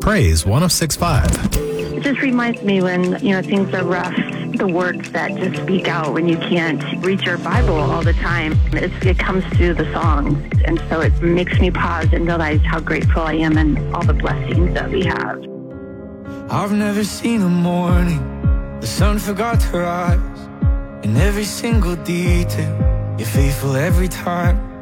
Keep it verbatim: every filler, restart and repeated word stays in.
Praise one oh six point five. It just reminds me when, you know, things are rough, the words that just speak out when you can't read your Bible all the time. It's, it comes through the songs. And so it makes me pause and realize how grateful I am and all the blessings that we have. I've never seen a morning the sun forgot to rise. In every single detail, you're faithful every time.